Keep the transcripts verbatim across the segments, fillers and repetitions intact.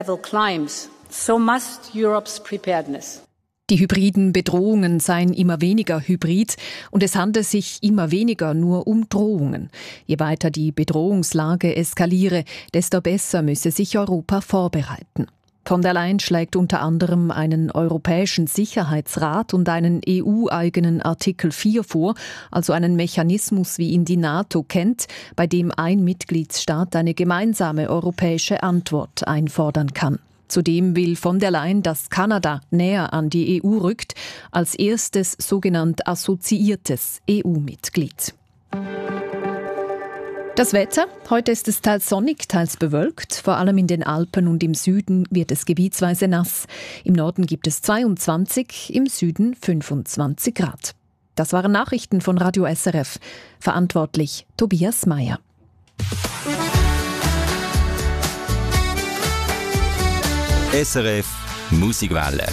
level climbs, so must Europe's preparedness. Die hybriden Bedrohungen seien immer weniger hybrid und es handle sich immer weniger nur um Drohungen. Je weiter die Bedrohungslage eskaliere, desto besser müsse sich Europa vorbereiten. Von der Leyen schlägt unter anderem einen Europäischen Sicherheitsrat und einen E U-eigenen Artikel vier vor, also einen Mechanismus, wie ihn die NATO kennt, bei dem ein Mitgliedsstaat eine gemeinsame europäische Antwort einfordern kann. Zudem will von der Leyen, dass Kanada näher an die E U rückt, als erstes sogenannt assoziiertes E U-Mitglied. Das Wetter. Heute ist es teils sonnig, teils bewölkt. Vor allem in den Alpen und im Süden wird es gebietsweise nass. Im Norden gibt es zweiundzwanzig, im Süden fünfundzwanzig Grad. Das waren Nachrichten von Radio S R F. Verantwortlich Tobias Meyer. S R F Musikwelle.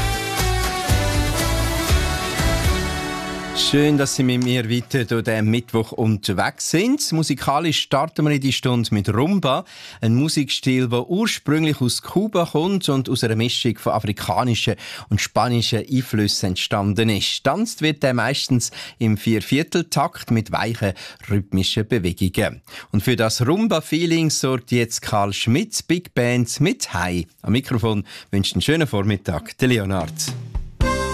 Schön, dass Sie mit mir weiter durch diesen Mittwoch unterwegs sind. Musikalisch starten wir in die Stunde mit Rumba, ein Musikstil, der ursprünglich aus Kuba kommt und aus einer Mischung von afrikanischen und spanischen Einflüssen entstanden ist. Tanzt wird er meistens im Viervierteltakt mit weichen rhythmischen Bewegungen. Und für das Rumba-Feeling sorgt jetzt Karl Schmitz Big Band mit «Hey». Am Mikrofon wünscht einen schönen Vormittag der Leonard.